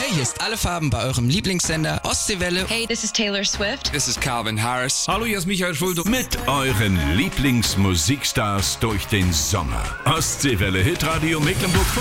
Hey, hier ist Alle Farben bei eurem Lieblingssender Ostseewelle. Hey, this is Taylor Swift. This is Calvin Harris. Hallo, hier ist Michael Schulte. Mit euren Lieblingsmusikstars durch den Sommer. Ostseewelle Hitradio Mecklenburg.